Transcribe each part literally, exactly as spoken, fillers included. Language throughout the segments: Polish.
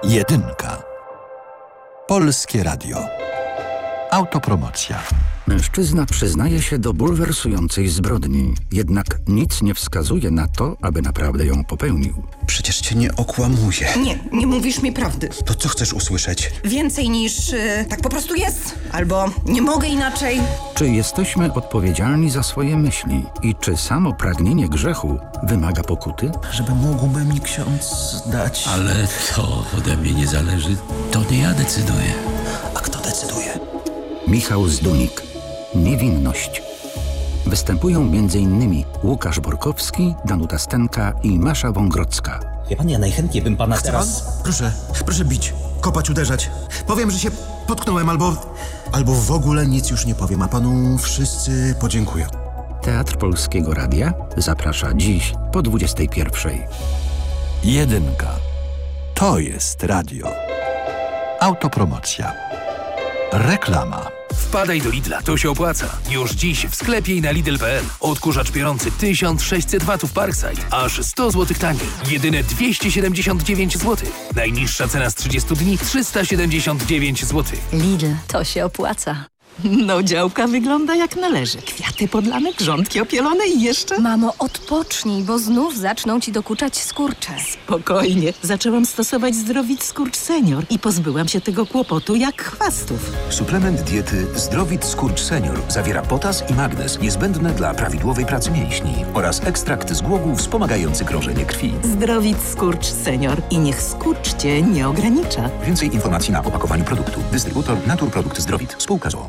Jedynka. Polskie Radio. Autopromocja. Mężczyzna przyznaje się do bulwersującej zbrodni, jednak nic nie wskazuje na to, aby naprawdę ją popełnił. Przecież cię nie okłamuję. Nie, nie mówisz mi prawdy. To co chcesz usłyszeć? Więcej niż yy, tak po prostu jest. Albo nie mogę inaczej. Czy jesteśmy odpowiedzialni za swoje myśli i czy samo pragnienie grzechu wymaga pokuty? Żeby mógłby mi ksiądz dać... Ale to ode mnie nie zależy. To nie ja decyduję. A kto decyduje? Michał Zdunik. Niewinność. Występują m.in. Łukasz Borkowski, Danuta Stenka i Masza Wągrodzka. Wie pan, ja najchętniej bym pana Chce teraz... pan? Proszę, proszę bić, kopać, uderzać. Powiem, że się potknąłem albo... albo w ogóle nic już nie powiem, a panu wszyscy podziękują. Teatr Polskiego Radia zaprasza dziś po dwudziestej pierwszej. Jedynka. To jest radio. Autopromocja. Reklama. Wpadaj do Lidla, to się opłaca. Już dziś w sklepie i na Lidl kropka p l. Odkurzacz piorący tysiąc sześćset watów Parkside, aż sto złotych taniej. Jedyne dwieście siedemdziesiąt dziewięć złotych. Najniższa cena z trzydziestu dni trzysta siedemdziesiąt dziewięć złotych. Lidl, to się opłaca. No, działka wygląda jak należy. Kwiaty podlane, grządki opielone i jeszcze... Mamo, odpocznij, bo znów zaczną ci dokuczać skurcze. Spokojnie. Zaczęłam stosować Zdrowit Skurcz Senior i pozbyłam się tego kłopotu jak chwastów. Suplement diety Zdrowit Skurcz Senior zawiera potas i magnez niezbędne dla prawidłowej pracy mięśni oraz ekstrakt z głogów wspomagający krążenie krwi. Zdrowit Skurcz Senior i niech skurcz cię nie ogranicza. Więcej informacji na opakowaniu produktu. Dystrybutor Naturprodukt Zdrowit. Spółka z o o.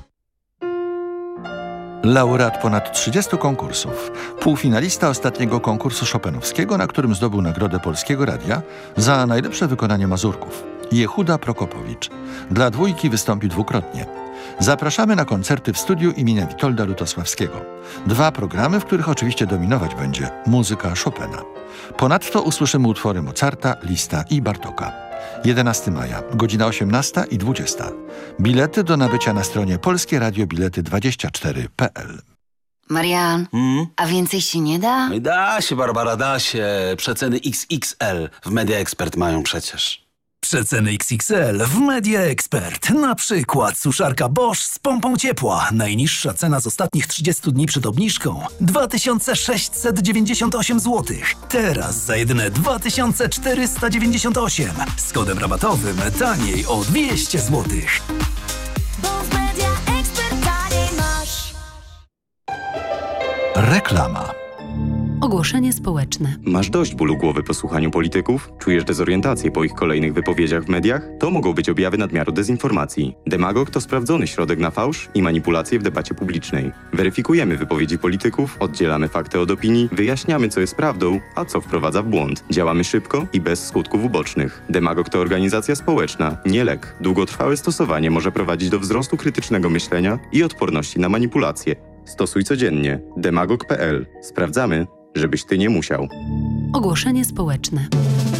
Laureat ponad trzydziestu konkursów. Półfinalista ostatniego konkursu chopinowskiego, na którym zdobył Nagrodę Polskiego Radia za najlepsze wykonanie mazurków. Jehuda Prokopowicz. Dla dwójki wystąpił dwukrotnie. Zapraszamy na koncerty w studiu imienia Witolda Lutosławskiego. Dwa programy, w których oczywiście dominować będzie muzyka Chopina. Ponadto usłyszymy utwory Mozarta, Lista i Bartoka. jedenastego maja, godzina osiemnasta i dwudziesta. Bilety do nabycia na stronie polskie radio bilety dwadzieścia cztery kropka p l. Marian, Hmm? a więcej się nie da? Da się, Barbara, da się. Przeceny X X L w Media Expert mają przecież. Przeceny X X L w Media Expert. Na przykład suszarka Bosch z pompą ciepła. Najniższa cena z ostatnich trzydziestu dni przed obniżką dwa tysiące sześćset dziewięćdziesiąt osiem złotych. Teraz za jedyne dwa tysiące czterysta dziewięćdziesiąt osiem. Z kodem rabatowym taniej o dwieście złotych. Bo w Media Expert taniej masz. Reklama. Ogłoszenie społeczne. Masz dość bólu głowy po słuchaniu polityków? Czujesz dezorientację po ich kolejnych wypowiedziach w mediach? To mogą być objawy nadmiaru dezinformacji. Demagog to sprawdzony środek na fałsz i manipulacje w debacie publicznej. Weryfikujemy wypowiedzi polityków, oddzielamy fakty od opinii, wyjaśniamy, co jest prawdą, a co wprowadza w błąd. Działamy szybko i bez skutków ubocznych. Demagog to organizacja społeczna, nie lek. Długotrwałe stosowanie może prowadzić do wzrostu krytycznego myślenia i odporności na manipulacje. Stosuj codziennie. demagog kropka p l. Sprawdzamy, żebyś ty nie musiał. Ogłoszenie społeczne.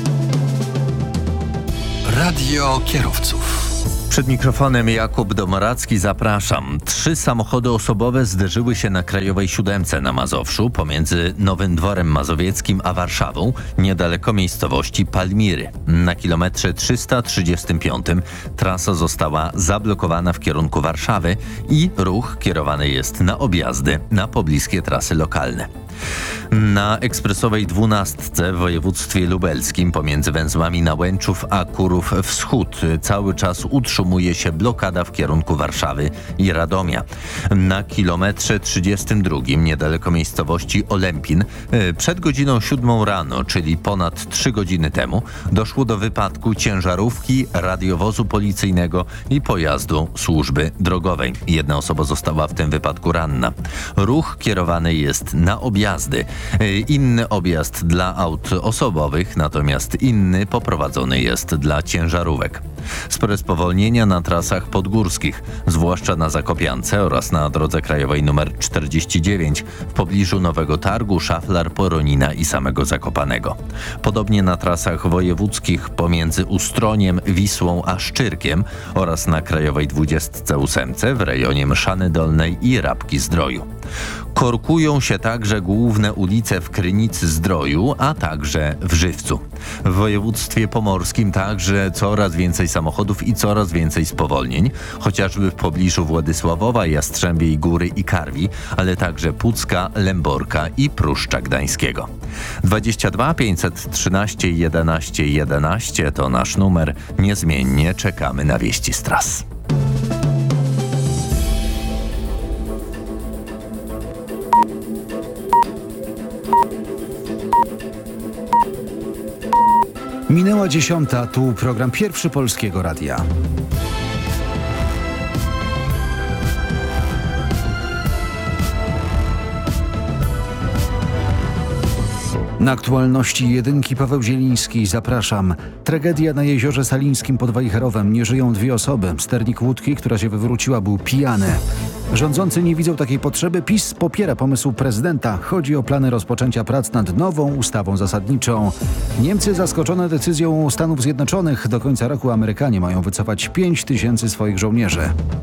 Radio kierowców. Przed mikrofonem Jakub Domoracki, zapraszam. Trzy samochody osobowe zderzyły się na Krajowej Siódemce na Mazowszu pomiędzy Nowym Dworem Mazowieckim a Warszawą, niedaleko miejscowości Palmiry. Na kilometrze trzysta trzydziestym piątym trasa została zablokowana w kierunku Warszawy i ruch kierowany jest na objazdy na pobliskie trasy lokalne. Na ekspresowej dwunastce w województwie lubelskim pomiędzy węzłami Nałęczów a Kurów Wschód cały czas utrzymuje się blokada w kierunku Warszawy i Radomia. Na kilometrze trzydziestym drugim niedaleko miejscowości Olempin przed godziną siódmą rano, czyli ponad trzy godziny temu, doszło do wypadku ciężarówki, radiowozu policyjnego i pojazdu służby drogowej. Jedna osoba została w tym wypadku ranna. Ruch kierowany jest na objazdy. Inny objazd dla aut osobowych, natomiast inny poprowadzony jest dla ciężarówek. Spore spowolnienia na trasach podgórskich, zwłaszcza na Zakopiance oraz na drodze krajowej nr czterdzieści dziewięć w pobliżu Nowego Targu, Szaflar, Poronina i samego Zakopanego. Podobnie na trasach wojewódzkich pomiędzy Ustroniem, Wisłą a Szczyrkiem oraz na krajowej dwudziestce ósemce w rejonie Mszany Dolnej i Rabki Zdroju. Korkują się także główne ulice w Krynicy-Zdroju, a także w Żywcu. W województwie pomorskim także coraz więcej samochodów i coraz więcej spowolnień, chociażby w pobliżu Władysławowa, Jastrzębiej Góry i Karwi, ale także Pucka, Lęborka i Pruszcza Gdańskiego. dwadzieścia dwa pięćset trzynaście jedenaście jedenaście to nasz numer. Niezmiennie czekamy na wieści z tras. Minęła dziesiąta, tu program Pierwszy Polskiego Radia. Na aktualności jedynki Paweł Zieliński, zapraszam. Tragedia na jeziorze Salińskim pod Wejherowem. Nie żyją dwie osoby. Sternik łódki, która się wywróciła, był pijany. Rządzący nie widzą takiej potrzeby. PiS popiera pomysł prezydenta. Chodzi o plany rozpoczęcia prac nad nową ustawą zasadniczą. Niemcy zaskoczone decyzją Stanów Zjednoczonych. Do końca roku Amerykanie mają wycofać pięć tysięcy swoich żołnierzy.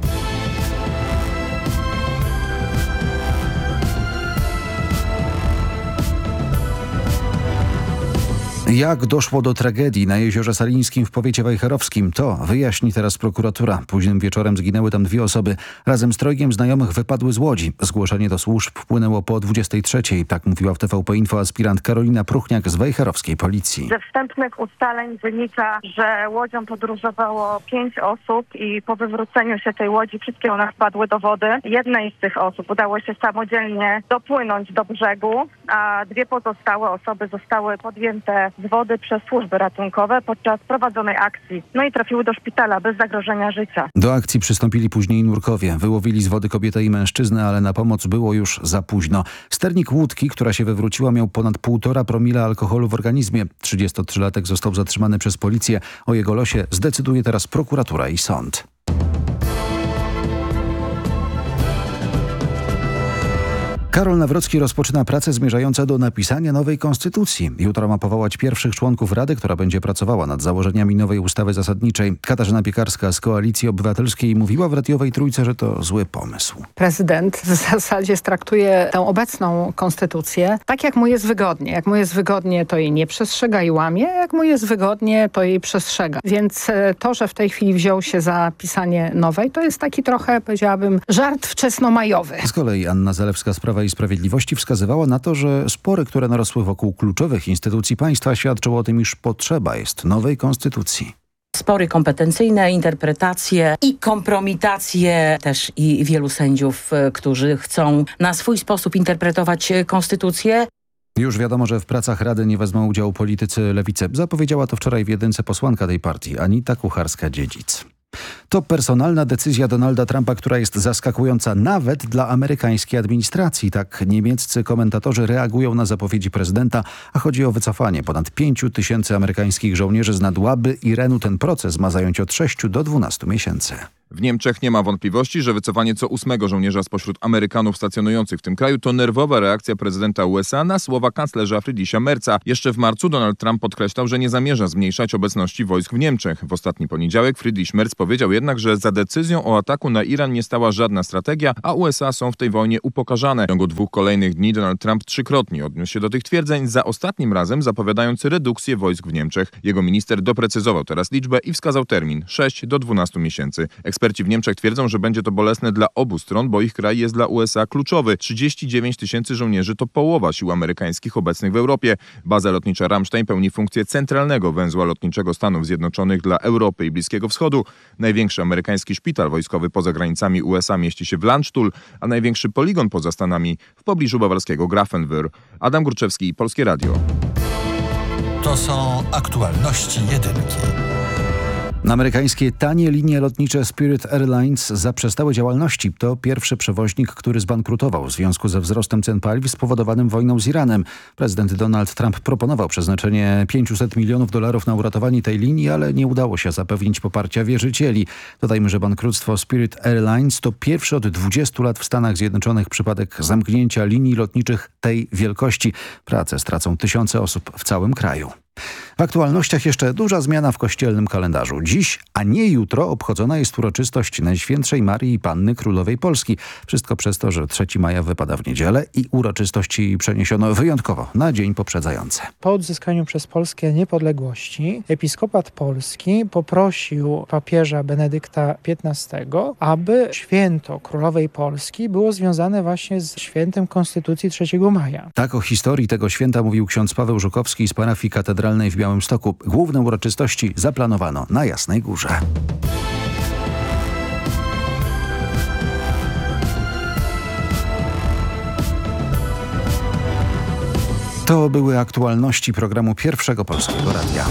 Jak doszło do tragedii na jeziorze Salińskim w powiecie wejherowskim? To wyjaśni teraz prokuratura. Późnym wieczorem zginęły tam dwie osoby. Razem z trojgiem znajomych wypadły z łodzi. Zgłoszenie do służb wpłynęło po dwudziestej trzeciej. Tak mówiła w T V P Info aspirant Karolina Pruchniak z wejherowskiej policji. Ze wstępnych ustaleń wynika, że łodzią podróżowało pięć osób i po wywróceniu się tej łodzi wszystkie one wpadły do wody. Jednej z tych osób udało się samodzielnie dopłynąć do brzegu, a dwie pozostałe osoby zostały podjęte z wody przez służby ratunkowe podczas prowadzonej akcji. No i trafiły do szpitala bez zagrożenia życia. Do akcji przystąpili później nurkowie. Wyłowili z wody kobietę i mężczyznę, ale na pomoc było już za późno. Sternik łódki, która się wywróciła, miał ponad półtora promila alkoholu w organizmie. trzydziestotrzylatek został zatrzymany przez policję. O jego losie zdecyduje teraz prokuratura i sąd. Karol Nawrocki rozpoczyna pracę zmierzające do napisania nowej konstytucji. Jutro ma powołać pierwszych członków Rady, która będzie pracowała nad założeniami nowej ustawy zasadniczej. Katarzyna Piekarska z Koalicji Obywatelskiej mówiła w radiowej Trójce, że to zły pomysł. Prezydent w zasadzie traktuje tę obecną konstytucję tak, jak mu jest wygodnie. Jak mu jest wygodnie, to jej nie przestrzega i łamie. Jak mu jest wygodnie, to jej przestrzega. Więc to, że w tej chwili wziął się za pisanie nowej, to jest taki trochę, powiedziałabym, żart wczesnomajowy. Z kolei Anna Zalewska z Prawa i Sprawiedliwości wskazywała na to, że spory, które narosły wokół kluczowych instytucji państwa, świadczą o tym, iż potrzeba jest nowej konstytucji. Spory kompetencyjne, interpretacje i kompromitacje też i wielu sędziów, którzy chcą na swój sposób interpretować konstytucję. Już wiadomo, że w pracach Rady nie wezmą udziału politycy Lewicy. Zapowiedziała to wczoraj w jedynce posłanka tej partii, Anita Kucharska-Dziedzic. To personalna decyzja Donalda Trumpa, która jest zaskakująca nawet dla amerykańskiej administracji. Tak niemieccy komentatorzy reagują na zapowiedzi prezydenta, a chodzi o wycofanie ponad pięciu tysięcy amerykańskich żołnierzy z Nadłaby i Renu. Ten proces ma zająć od sześciu do dwunastu miesięcy. W Niemczech nie ma wątpliwości, że wycofanie co ósmego żołnierza spośród Amerykanów stacjonujących w tym kraju to nerwowa reakcja prezydenta U S A na słowa kanclerza Friedricha Merza. Jeszcze w marcu Donald Trump podkreślał, że nie zamierza zmniejszać obecności wojsk w Niemczech. W ostatni poniedziałek Friedrich Merz powiedział jednak, że za decyzją o ataku na Iran nie stała żadna strategia, a U S A są w tej wojnie upokarzane. W ciągu dwóch kolejnych dni Donald Trump trzykrotnie odniósł się do tych twierdzeń, za ostatnim razem zapowiadając redukcję wojsk w Niemczech. Jego minister doprecyzował teraz liczbę i wskazał termin sześć do dwunastu miesięcy. Eksperci w Niemczech twierdzą, że będzie to bolesne dla obu stron, bo ich kraj jest dla U S A kluczowy. trzydzieści dziewięć tysięcy żołnierzy to połowa sił amerykańskich obecnych w Europie. Baza lotnicza Ramstein pełni funkcję centralnego węzła lotniczego Stanów Zjednoczonych dla Europy i Bliskiego Wschodu. Największy amerykański szpital wojskowy poza granicami U S A mieści się w Landstuhl, a największy poligon poza Stanami w pobliżu bawarskiego Grafenwöhr. Adam Górczewski, Polskie Radio. To są aktualności jedynki. Amerykańskie tanie linie lotnicze Spirit Airlines zaprzestały działalności. To pierwszy przewoźnik, który zbankrutował w związku ze wzrostem cen paliw spowodowanym wojną z Iranem. Prezydent Donald Trump proponował przeznaczenie pięciuset milionów dolarów na uratowanie tej linii, ale nie udało się zapewnić poparcia wierzycieli. Dodajmy, że bankructwo Spirit Airlines to pierwszy od dwudziestu lat w Stanach Zjednoczonych przypadek zamknięcia linii lotniczych tej wielkości. Pracę stracą tysiące osób w całym kraju. W aktualnościach jeszcze duża zmiana w kościelnym kalendarzu. Dziś, a nie jutro, obchodzona jest uroczystość Najświętszej Marii Panny Królowej Polski. Wszystko przez to, że trzeciego maja wypada w niedzielę i uroczystości przeniesiono wyjątkowo na dzień poprzedzający. Po odzyskaniu przez Polskę niepodległości episkopat polski poprosił papieża Benedykta piętnastego, aby święto Królowej Polski było związane właśnie z świętem Konstytucji trzeciego maja. Tak o historii tego święta mówił ksiądz Paweł Żukowski z parafii katedralnej w Białymstoku. Główne uroczystości zaplanowano na Jasnej Górze. To były aktualności programu Pierwszego Polskiego Radia.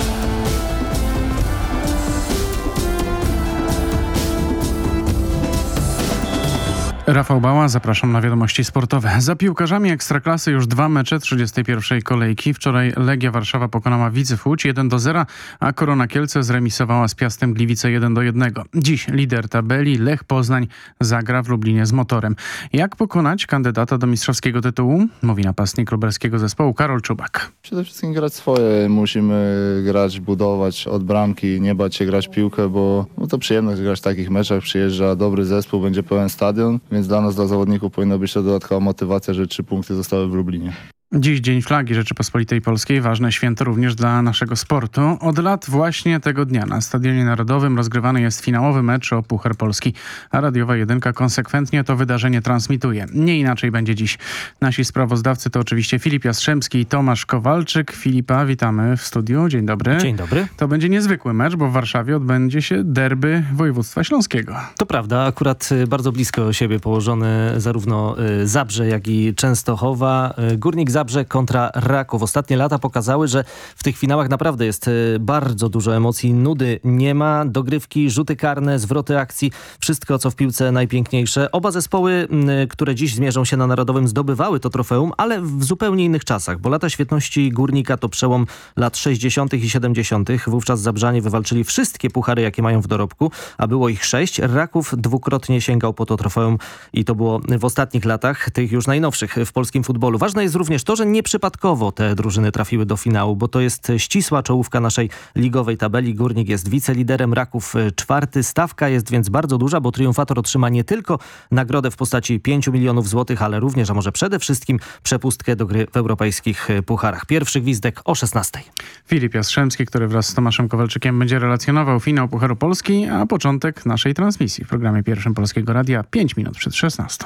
Rafał Bała, zapraszam na wiadomości sportowe. Za piłkarzami Ekstraklasy już dwa mecze trzydziestej pierwszej kolejki. Wczoraj Legia Warszawa pokonała Widzew Łódź jeden do zera, a Korona Kielce zremisowała z Piastem Gliwice jeden do jednego. Dziś lider tabeli Lech Poznań zagra w Lublinie z Motorem. Jak pokonać kandydata do mistrzowskiego tytułu? Mówi napastnik lubelskiego zespołu Karol Czubak. Przede wszystkim grać swoje. Musimy grać, budować od bramki, nie bać się grać piłkę, bo no to przyjemność grać w takich meczach. Przyjeżdża dobry zespół, będzie pełen stadion. Więc dla nas, dla zawodników powinna być to dodatkowa motywacja, że trzy punkty zostały w Lublinie. Dziś Dzień Flagi Rzeczypospolitej Polskiej, ważne święto również dla naszego sportu. Od lat właśnie tego dnia na Stadionie Narodowym rozgrywany jest finałowy mecz o Puchar Polski, a Radiowa Jedynka konsekwentnie to wydarzenie transmituje. Nie inaczej będzie dziś. Nasi sprawozdawcy to oczywiście Filip Jastrzębski i Tomasz Kowalczyk. Filipa, witamy w studiu. Dzień dobry. Dzień dobry. To będzie niezwykły mecz, bo w Warszawie odbędzie się derby województwa śląskiego. To prawda, akurat bardzo blisko siebie położone zarówno Zabrze, jak i Częstochowa. Górnik Zabrze kontra Raków. Ostatnie lata pokazały, że w tych finałach naprawdę jest bardzo dużo emocji. Nudy nie ma, dogrywki, rzuty karne, zwroty akcji. Wszystko, co w piłce najpiękniejsze. Oba zespoły, które dziś zmierzą się na Narodowym, zdobywały to trofeum, ale w zupełnie innych czasach, bo lata świetności Górnika to przełom lat sześćdziesiątych i siedemdziesiątych. Wówczas Zabrzanie wywalczyli wszystkie puchary, jakie mają w dorobku, a było ich sześć. Raków dwukrotnie sięgał po to trofeum i to było w ostatnich latach, tych już najnowszych w polskim futbolu. Ważne jest również to, że nieprzypadkowo te drużyny trafiły do finału, bo to jest ścisła czołówka naszej ligowej tabeli. Górnik jest wiceliderem, Raków czwarty. Stawka jest więc bardzo duża, bo triumfator otrzyma nie tylko nagrodę w postaci pięciu milionów złotych, ale również, a może przede wszystkim przepustkę do gry w europejskich pucharach. Pierwszy gwizdek o szesnastej. Filip Jastrzębski, który wraz z Tomaszem Kowalczykiem będzie relacjonował finał Pucharu Polski, a początek naszej transmisji w programie Pierwszym Polskiego Radia pięć minut przed szesnastą.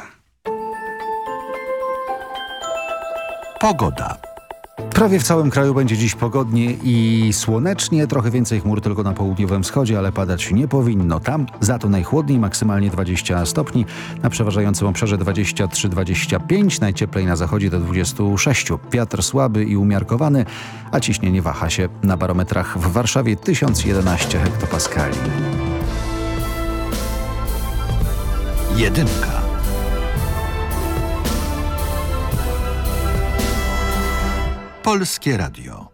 Pogoda. Prawie w całym kraju będzie dziś pogodnie i słonecznie. Trochę więcej chmur tylko na południowym wschodzie, ale padać nie powinno. Tam za to najchłodniej, maksymalnie dwadzieścia stopni. Na przeważającym obszarze dwadzieścia trzy dwadzieścia pięć. Najcieplej na zachodzie do dwudziestu sześciu. Wiatr słaby i umiarkowany, a ciśnienie waha się. Na barometrach w Warszawie tysiąc jedenaście hektopaskali. Jedynka. Polskie Radio.